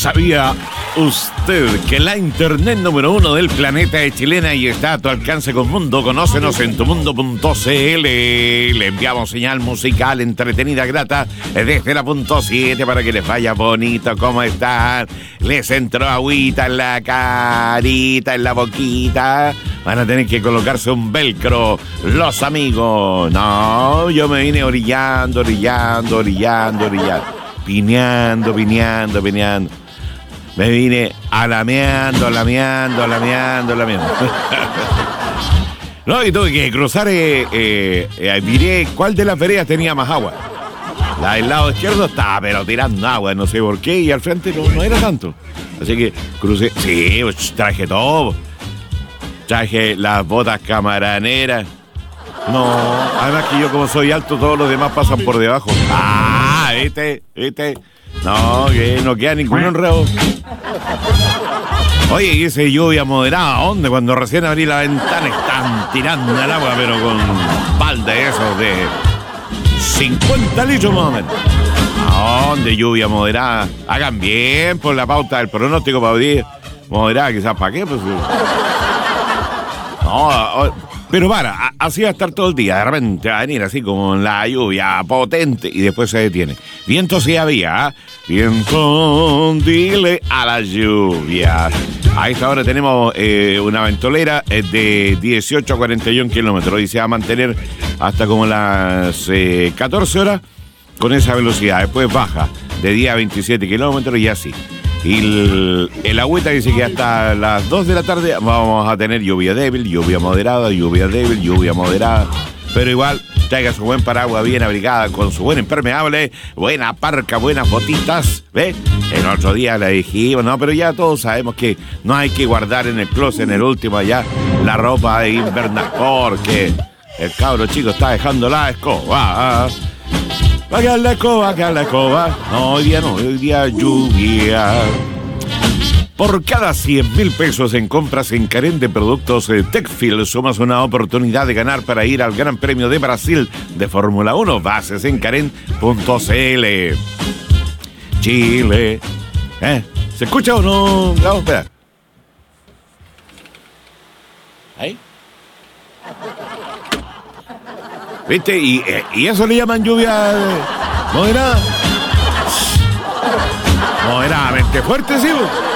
¿Sabía usted que la internet número 1 del planeta es chilena y está a tu alcance con Mundo? Conócenos en tumundo.cl. Le enviamos señal musical entretenida, grata, desde la punto 7 para que les vaya bonito. ¿Cómo están? Les entró agüita en la carita, en la boquita. Van a tener que colocarse un velcro los amigos. No, yo me vine orillando. Pineando. Me vine alameando. No, y tuve que cruzar, miré cuál de las veredas tenía más agua. La del lado izquierdo estaba, pero tirando agua, no sé por qué, y al frente no era tanto. Así que crucé, sí, traje todo. Traje las botas camaraneras. No, además que yo como soy alto, todos los demás pasan por debajo. Ah, ¿viste? No, que no queda ningún enredo. Oye, y ese lluvia moderada, ¿dónde? Cuando recién abrí la ventana están tirando el agua, pero con balde esos de 50 litros más o menos. ¿A dónde lluvia moderada? Hagan bien por la pauta del pronóstico para hoy. Moderada, quizás, ¿para qué? Pues, no, pero así va a estar todo el día. De repente va a venir así como la lluvia potente y después se detiene. Viento sí había, ¿eh? Viento, dile a la lluvia. A esta hora tenemos una ventolera de 18 a 41 kilómetros y se va a mantener hasta como las 14 horas con esa velocidad. Después baja de 10 a 27 kilómetros y así. Y el agüita dice que hasta las 2 de la tarde vamos a tener lluvia débil, lluvia moderada, lluvia débil, lluvia moderada. Pero igual, traiga su buen paraguas bien abrigada, con su buen impermeable, buena parca, buenas botitas, ¿ves? El otro día le dijimos, no, pero ya todos sabemos que no hay que guardar en el closet, en el último allá, la ropa de invernal, porque el cabro chico está dejando la escoba. Va a quedar la escoba. No, hoy día lluvia. Por cada 100.000 pesos en compras en Carén de productos Techfield, sumas una oportunidad de ganar para ir al Gran Premio de Brasil de Fórmula 1. Bases en Carén.cl. Chile. ¿Se escucha o no? Vamos a esperar. ¿Ahí? ¿Viste? Y eso le llaman lluvia moderada. Moderadamente fuerte, ¿sí?